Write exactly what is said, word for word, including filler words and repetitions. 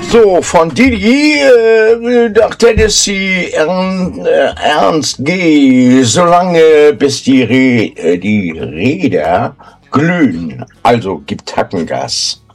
So, von Didi äh, nach Tennessee, Ern, äh, Ernst G. Solange bis die, Re, äh, die Räder glühen, also gibt Hackengas.